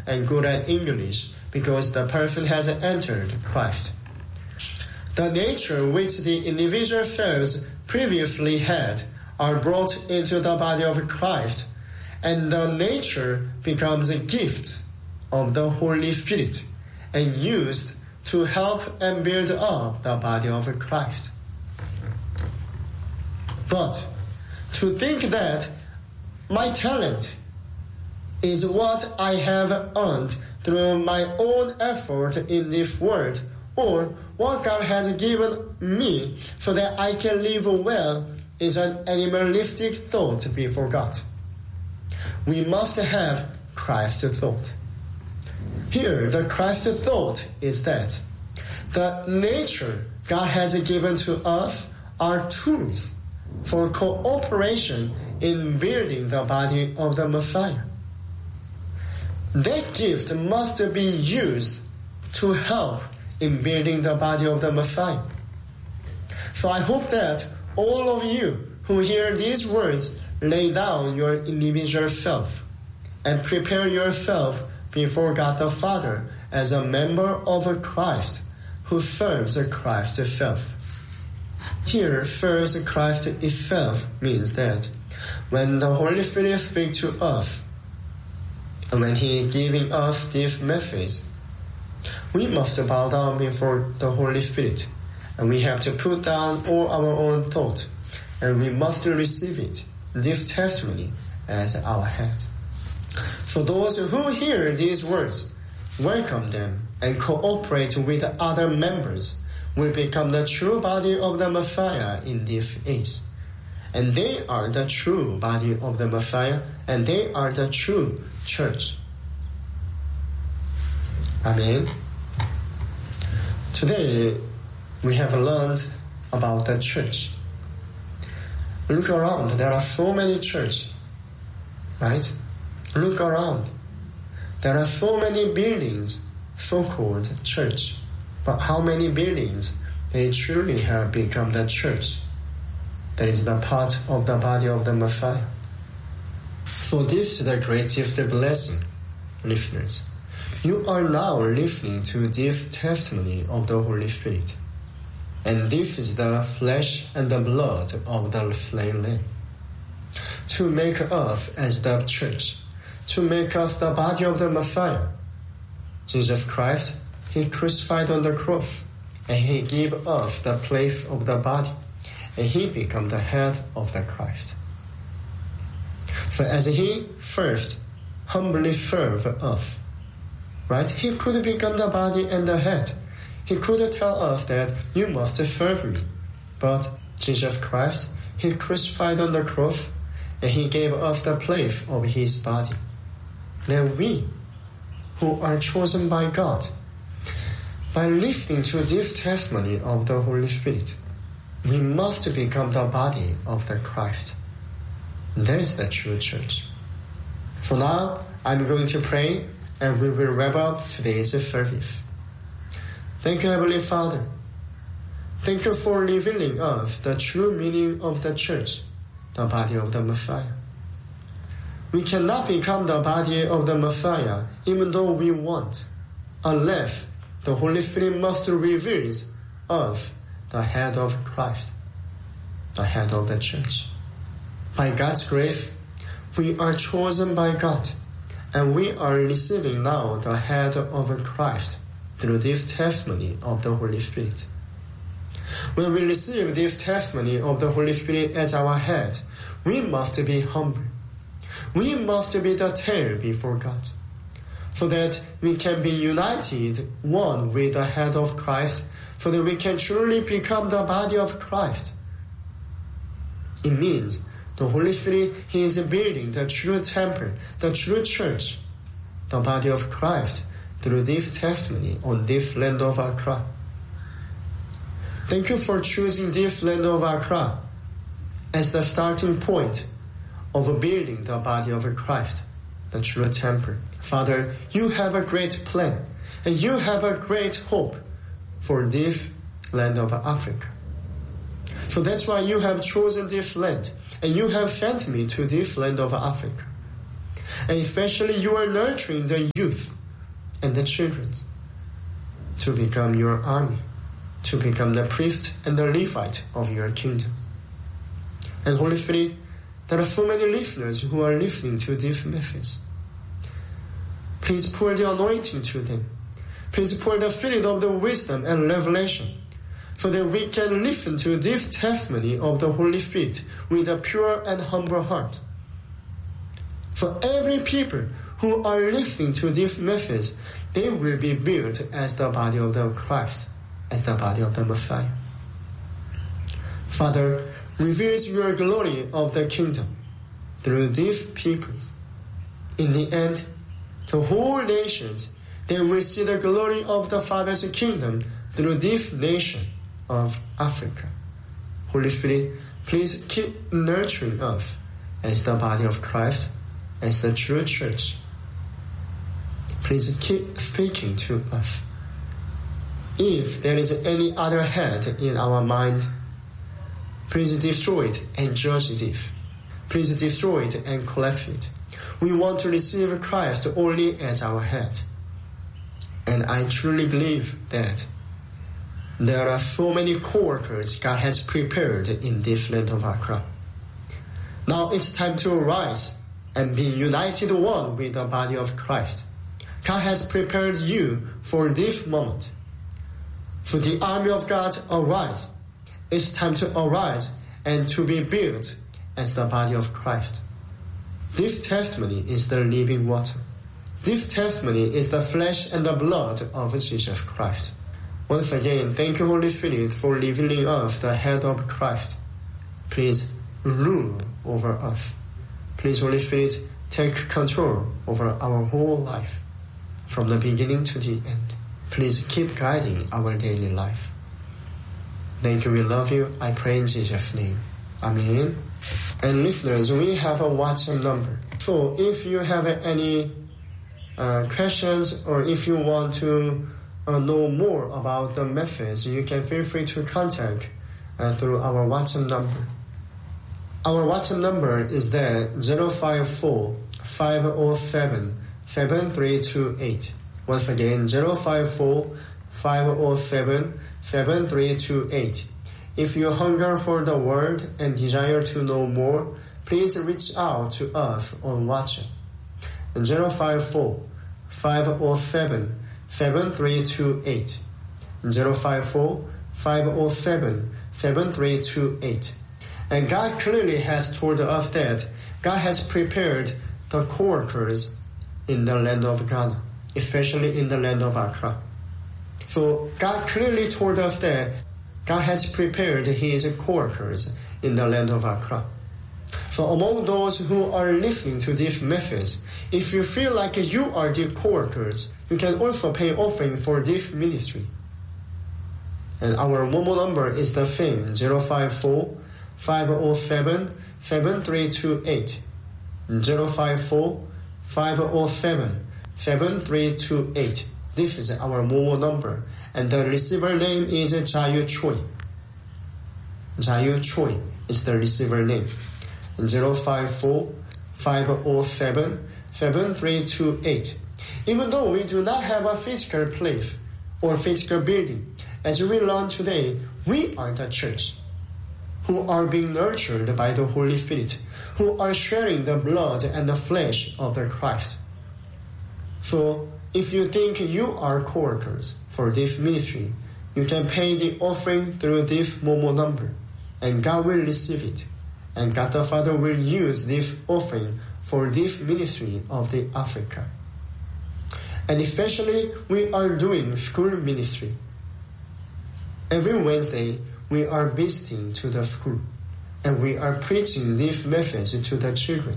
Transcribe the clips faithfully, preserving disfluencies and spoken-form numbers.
and good at English, because the person has entered Christ. The nature which the individual fellows previously had are brought into the body of Christ, and the nature becomes a gift of the Holy Spirit and used to help and build up the body of Christ. But to think that my talent is what I have earned through my own effort in this world, or what God has given me so that I can live well, is an animalistic thought before God. We must have Christ thought. Here, the Christ thought is that the nature God has given to us are tools for cooperation in building the body of the Messiah. That gift must be used to help in building the body of the Messiah. So I hope that all of you who hear these words lay down your individual self and prepare yourself before God the Father as a member of Christ who serves Christ itself. Here, serves Christ itself means that when the Holy Spirit speaks to us, and when He is giving us this message, we must bow down before the Holy Spirit, and we have to put down all our own thought, and we must receive it, this testimony, as our head. So those who hear these words, welcome them and cooperate with other members, will become the true body of the Messiah in this age. And they are the true body of the Messiah, and they are the true church. Amen. Today, we have learned about the church. Look around, there are so many churches, right? Look around. There are so many buildings, so-called church. But how many buildings they truly have become the church? That is the part of the body of the Messiah. So this is the greatest blessing, listeners. You are now listening to this testimony of the Holy Spirit. And this is the flesh and the blood of the slain lamb. To make us as the church, to make us the body of the Messiah. Jesus Christ, He crucified on the cross, and He gave us the place of the body, and He became the head of the Christ. So as He first humbly served us, right? He could become the body and the head. He could tell us that you must serve me. But Jesus Christ, He crucified on the cross, and He gave us the place of His body. Then we, who are chosen by God, by listening to this testimony of the Holy Spirit, we must become the body of the Christ. That is the true church. So now, I'm going to pray, and we will wrap up today's service. Thank you, Heavenly Father. Thank you for revealing us the true meaning of the church, the body of the Messiah. We cannot become the body of the Messiah even though we want, unless the Holy Spirit must reveal us the head of Christ, the head of the church. By God's grace, we are chosen by God, and we are receiving now the head of Christ through this testimony of the Holy Spirit. When we receive this testimony of the Holy Spirit as our head, we must be humble. We must be the tail before God, so that we can be united, one with the head of Christ, so that we can truly become the body of Christ. It means the Holy Spirit, He is building the true temple, the true church, the body of Christ, through this testimony on this land of Accra. Thank you for choosing this land of Accra as the starting point of building the body of Christ, the true temple. Father, you have a great plan, and you have a great hope for this land of Africa. So that's why you have chosen this land, and you have sent me to this land of Africa. And especially you are nurturing the youth and the children to become your army, to become the priest and the Levite of your kingdom. And Holy Spirit, there are so many listeners who are listening to this message. Please pour the anointing to them. Please pour the spirit of the wisdom and revelation so that we can listen to this testimony of the Holy Spirit with a pure and humble heart. For every people who are listening to this message, they will be built as the body of the Christ, as the body of the Messiah. Father, reveal your glory of the kingdom through these peoples. In the end, the whole nations, they will see the glory of the Father's kingdom through this nation of Africa. Holy Spirit, please keep nurturing us as the body of Christ, as the true church. Please keep speaking to us. If there is any other head in our mind, please destroy it and judge it. Please destroy it and collapse it. We want to receive Christ only as our head. And I truly believe that there are so many co-workers God has prepared in this land of Accra. Now it's time to arise and be united one with the body of Christ. God has prepared you for this moment. So the army of God, arise. It's time to arise and to be built as the body of Christ. This testimony is the living water. This testimony is the flesh and the blood of Jesus Christ. Once again, thank you, Holy Spirit, for revealing us the head of Christ. Please rule over us. Please, Holy Spirit, take control over our whole life, from the beginning to the end. Please keep guiding our daily life. Thank you, we love you. I pray in Jesus' name. Amen. And listeners, we have a WhatsApp number. So if you have any uh, questions, or if you want to uh, know more about the message, you can feel free to contact uh, through our WhatsApp number. Our WhatsApp number is there zero five four, five zero seven, seven three two eight. Once again, zero five four, five zero seven, seven three two eight. If you hunger for the word and desire to know more, please reach out to us on WhatsApp. zero five four, five zero seven, seven three two eight. zero five four, five zero seven, seven three two eight. And God clearly has told us that God has prepared the co-workers in the land of Ghana, especially in the land of Accra. So God clearly told us that God has prepared his co-workers in the land of Accra. So among those who are listening to this message, if you feel like you are the co-workers, you can also pay offering for this ministry. And our Momo number is the same, zero five four, five zero seven, seven three two eight. zero five four, five zero seven, seven three two eight. This is our Momo number. And the receiver name is Jayu Choi. Jayu Choi is the receiver name. zero five four, five zero seven, seven three two eight. Even though we do not have a physical place or physical building, as we learned today, we are the church who are being nurtured by the Holy Spirit, who are sharing the blood and the flesh of the Christ. So, if you think you are co-workers for this ministry, you can pay the offering through this Momo number, and God will receive it. And God the Father will use this offering for this ministry of the Africa. And especially, we are doing school ministry. Every Wednesday, we are visiting to the school, and we are preaching this message to the children.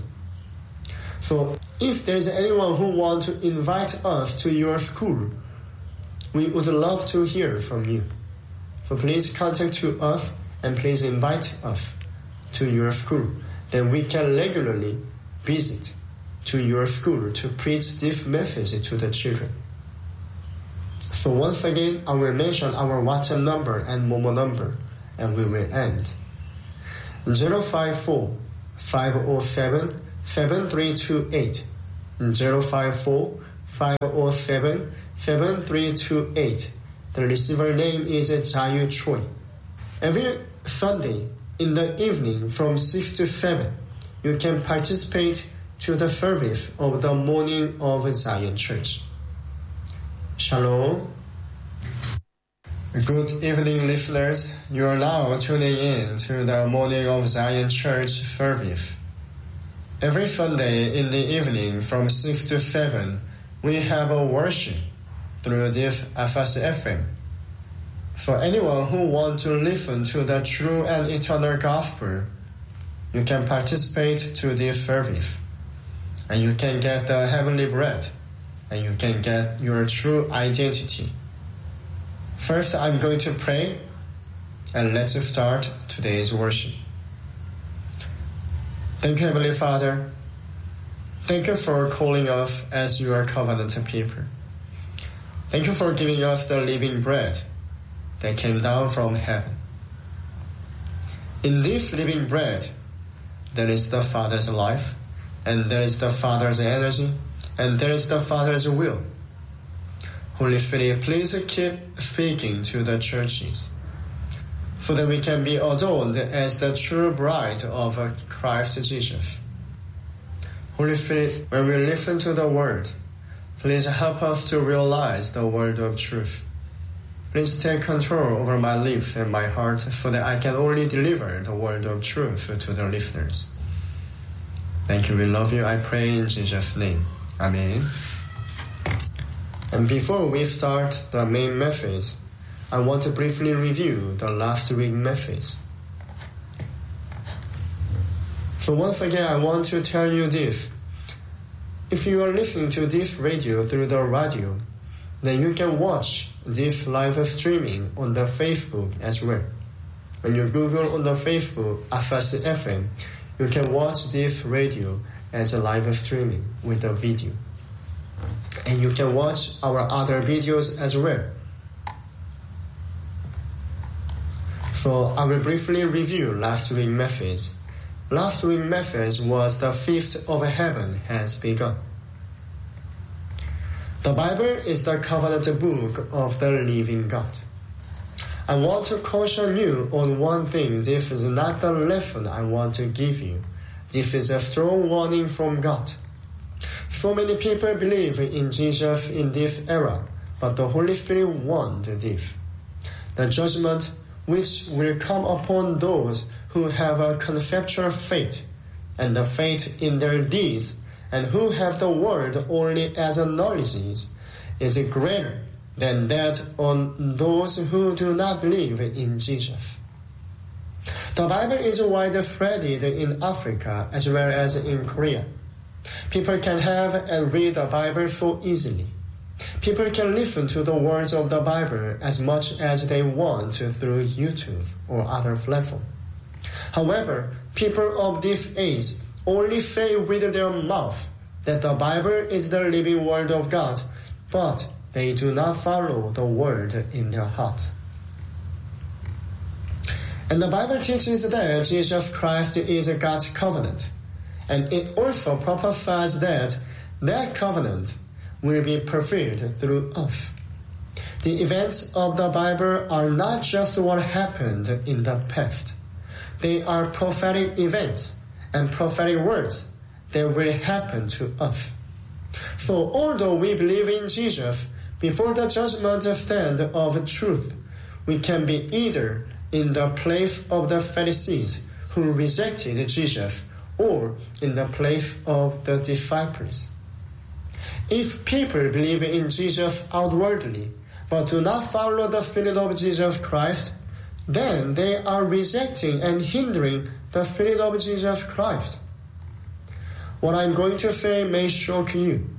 So, if there is anyone who wants to invite us to your school, we would love to hear from you. So please contact to us and please invite us to your school. Then we can regularly visit to your school to preach this message to the children. So once again, I will mention our WhatsApp number and Momo number, and we will end. zero five four, five zero seven, seven three two eight. zero five four, five zero seven, seven three two eight. The receiver name is Jayu Choi. Every Sunday in the evening from six to seven, you can participate to the service of the Morning of Zion Church. Shalom. Good evening, listeners. You are now tuning in to the Morning of Zion Church service. Every Sunday in the evening from six to seven, we have a worship through this F S F M. For anyone who wants to listen to the true and eternal gospel, you can participate to this service, and you can get the heavenly bread, and you can get your true identity. First, I'm going to pray, and let's start today's worship. Thank you, Heavenly Father. Thank you for calling us as your covenant people. Thank you for giving us the living bread that came down from heaven. In this living bread, there is the Father's life, and there is the Father's energy, and there is the Father's will. Holy Spirit, please keep speaking to the churches so that we can be adorned as the true bride of Christ Jesus. Holy Spirit, when we listen to the word, please help us to realize the word of truth. Please take control over my lips and my heart so that I can only deliver the word of truth to the listeners. Thank you. We love you. I pray in Jesus' name. Amen. And before we start the main message, I want to briefly review the last week's message. So once again, I want to tell you this. If you are listening to this radio through the radio, then you can watch this live streaming on the Facebook as well. When you Google on the Facebook F S F M, you can watch this radio as a live streaming with a video. And you can watch our other videos as well. So I will briefly review last week's message. Last week's message was the feast of heaven has begun. The Bible is the covenant book of the living God. I want to caution you on one thing. This is not the lesson I want to give you. This is a strong warning from God. So many people believe in Jesus in this era, but the Holy Spirit warned this. The judgment which will come upon those who have a conceptual faith, and the faith in their deeds, and who have the word only as a knowledge, is greater than that on those who do not believe in Jesus. The Bible is widespread in Africa as well as in Korea. People can have and read the Bible so easily. People can listen to the words of the Bible as much as they want through YouTube or other platforms. However, people of this age only say with their mouth that the Bible is the living word of God, but they do not follow the word in their heart. And the Bible teaches that Jesus Christ is God's covenant. And it also prophesies that that covenant will be fulfilled through us. The events of the Bible are not just what happened in the past. They are prophetic events and prophetic words that will happen to us. So although we believe in Jesus, before the judgment stand of truth, we can be either in the place of the Pharisees who rejected Jesus, or in the place of the disciples. If people believe in Jesus outwardly, but do not follow the Spirit of Jesus Christ, then they are rejecting and hindering the Spirit of Jesus Christ. What I'm going to say may shock you.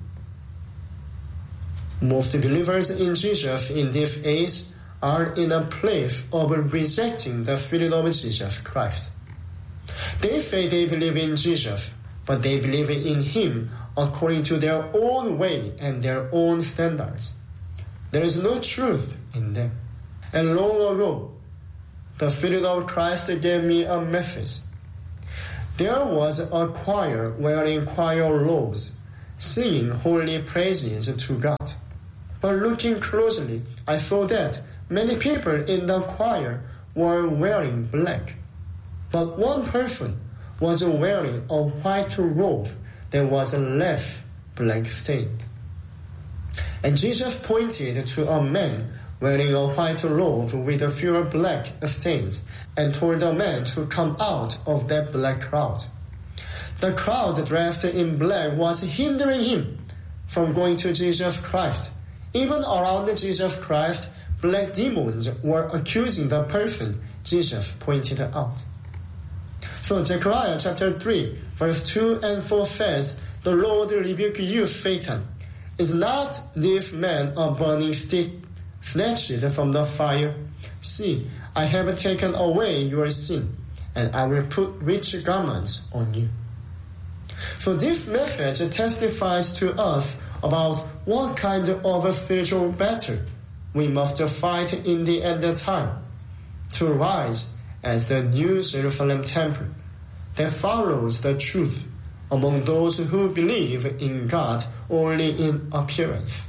Most believers in Jesus in this age are in a place of rejecting the Spirit of Jesus Christ. They say they believe in Jesus, but they believe in Him according to their own way and their own standards. There is no truth in them. And long ago, the Spirit of Christ gave me a message. There was a choir wearing choir robes, singing holy praises to God. But looking closely, I saw that many people in the choir were wearing black. But one person was wearing a white robe that was less black stained. And Jesus pointed to a man wearing a white robe with a few black stains and told the man to come out of that black crowd. The crowd dressed in black was hindering him from going to Jesus Christ. Even around Jesus Christ, black demons were accusing the person Jesus pointed out. So Zechariah chapter three, verse two and four says, "The Lord rebuke you, Satan. Is not this man a burning stick snatched from the fire? See, I have taken away your sin, and I will put rich garments on you." So this message testifies to us about what kind of a spiritual battle we must fight in the end time to rise as the New Jerusalem temple that follows the truth among those who believe in God only in appearance.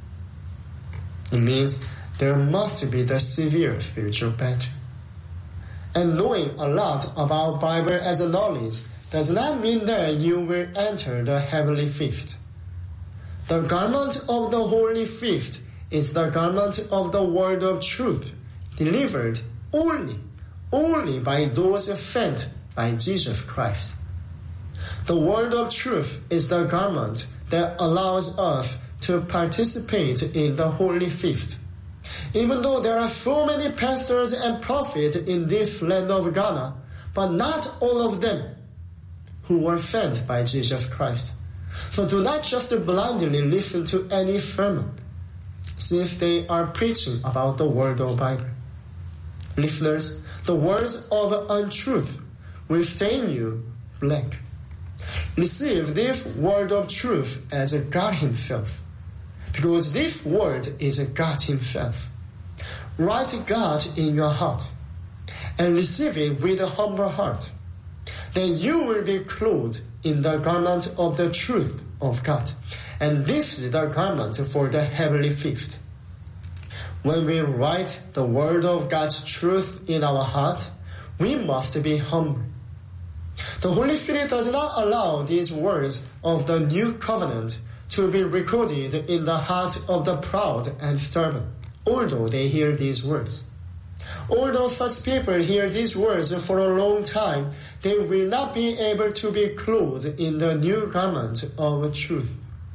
It means there must be the severe spiritual battle. And knowing a lot about Bible as a knowledge does not mean that you will enter the heavenly feast. The garment of the holy feast is the garment of the word of truth, delivered only, only by those sent by Jesus Christ. The word of truth is the garment that allows us to participate in the holy feast. Even though there are so many pastors and prophets in this land of Ghana, but not all of them who were sent by Jesus Christ. So do not just blindly listen to any sermon, since they are preaching about the word of the Bible. Listeners, the words of untruth will stain you black. Receive this word of truth as God Himself, because this word is God Himself. Write God in your heart and receive it with a humble heart. Then you will be clothed in the garment of the truth of God, and this is the garment for the heavenly feast. When we write the word of God's truth in our heart, we must be humble. The Holy Spirit does not allow these words of the new covenant to be recorded in the heart of the proud and stubborn, although they hear these words. Although such people hear these words for a long time, they will not be able to be clothed in the new garment of truth.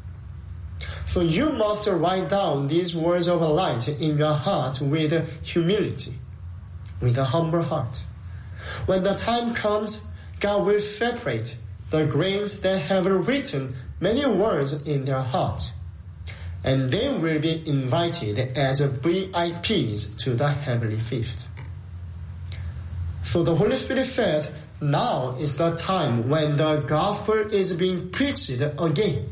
So you must write down these words of light in your heart with humility, with a humble heart. When the time comes, God will separate the grains that have written many words in their heart, and they will be invited as V I Ps to the heavenly feast. So the Holy Spirit said, now is the time when the gospel is being preached again.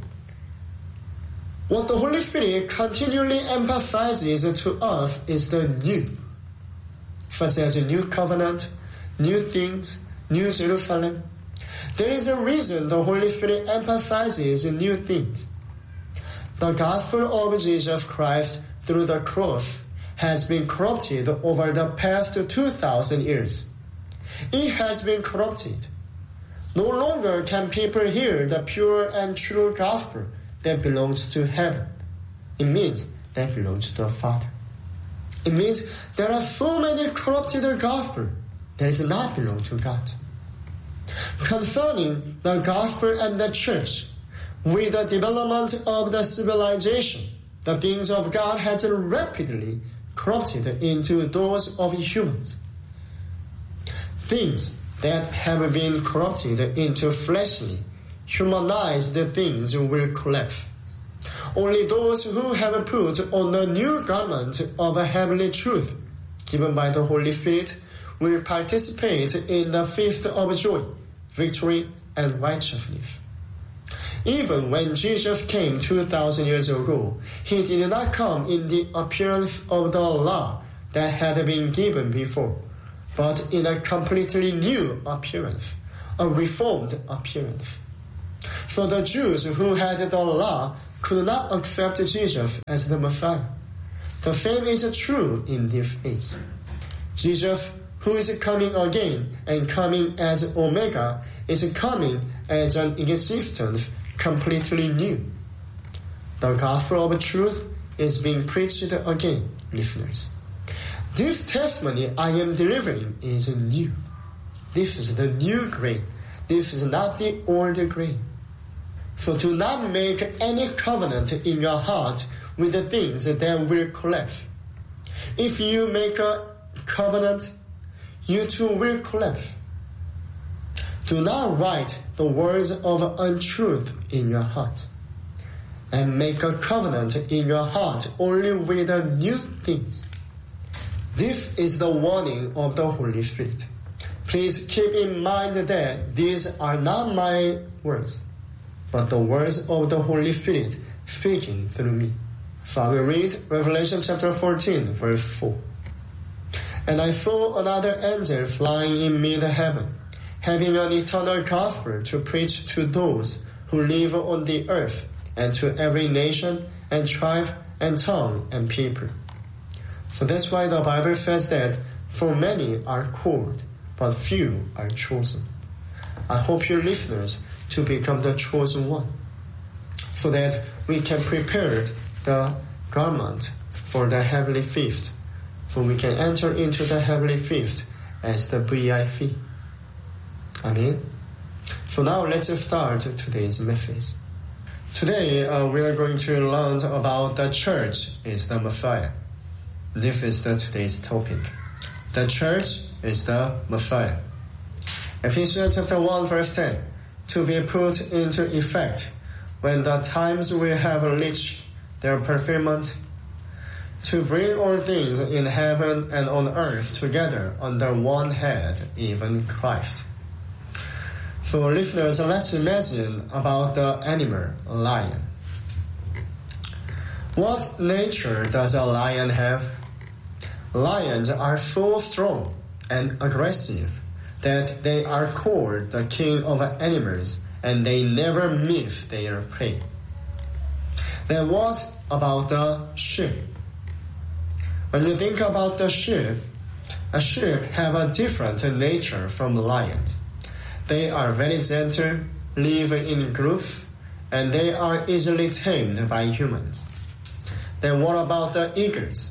What the Holy Spirit continually emphasizes to us is the new, such as a new covenant, new things, New Jerusalem. There is a reason the Holy Spirit emphasizes new things. The gospel of Jesus Christ through the cross has been corrupted over the past two thousand years. It has been corrupted. No longer can people hear the pure and true gospel that belongs to heaven. It means that belongs to the Father. It means there are so many corrupted gospel that does not belong to God. Concerning the gospel and the church, with the development of the civilization, the things of God has rapidly corrupted into those of humans. Things that have been corrupted into fleshly, humanized things will collapse. Only those who have put on the new garment of a heavenly truth given by the Holy Spirit will participate in the feast of joy, victory, and righteousness. Even when Jesus came two thousand years ago, He did not come in the appearance of the law that had been given before, but in a completely new appearance, a reformed appearance. For the Jews who had the law could not accept Jesus as the Messiah. The same is true in this age. Jesus, who is coming again and coming as Omega, is coming as an existence completely new. The gospel of truth is being preached again, listeners. This testimony I am delivering is new. This is the new grain. This is not the old grain. So do not make any covenant in your heart with the things that will collapse. If you make a covenant, you too will collapse. Do not write the words of untruth in your heart, and make a covenant in your heart only with the new things. This is the warning of the Holy Spirit. Please keep in mind that these are not my words, but the words of the Holy Spirit speaking through me. So I will read Revelation chapter fourteen, verse four. And I saw another angel flying in mid-heaven, having an eternal gospel to preach to those who live on the earth, and to every nation and tribe and tongue and people. So that's why the Bible says that for many are called, but few are chosen. I hope you listeners to become the chosen one, so that we can prepare the garment for the heavenly feast, so we can enter into the heavenly feast as the V I P. Amen. So now let's start today's message. Today uh, we are going to learn about the church is the Messiah. This is the today's topic. The church is the Messiah. Ephesians chapter one verse ten. To be put into effect when the times will have reached their fulfillment, to bring all things in heaven and on earth together under one head, even Christ. So listeners, let's imagine about the animal lion. What nature does a lion have? Lions are so strong and aggressive that they are called the king of animals, and they never miss their prey. Then what about the sheep? When you think about the sheep, a sheep have a different nature from lions. They are very gentle, live in groups, and they are easily tamed by humans. Then what about the eagles?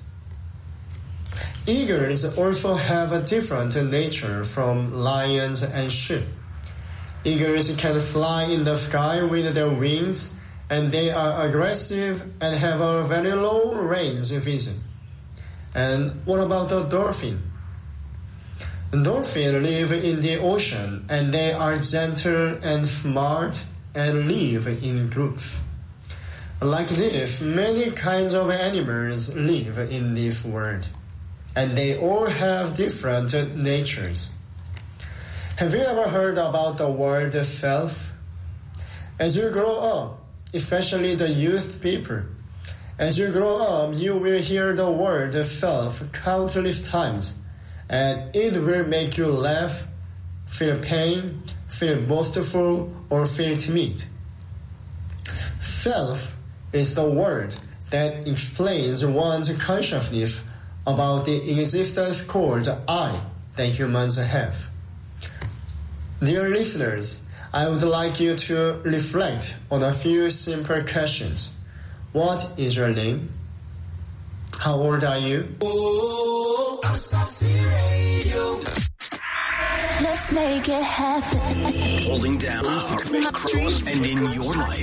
Eagles also have a different nature from lions and sheep. Eagles can fly in the sky with their wings, and they are aggressive and have a very low range vision. And what about the dolphin? Dolphins live in the ocean, and they are gentle and smart and live in groups. Like this, many kinds of animals live in this world, and they all have different natures. Have you ever heard about the word self? As you grow up, especially the youth people, as you grow up, you will hear the word self countless times, and it will make you laugh, feel pain, feel boastful, or feel timid. Self is the word that explains one's consciousness about the existence called I that humans have. Dear listeners, I would like you to reflect on a few simple questions. What is your name? How old are you? Oh, let's make it happen. Holding down and in your life.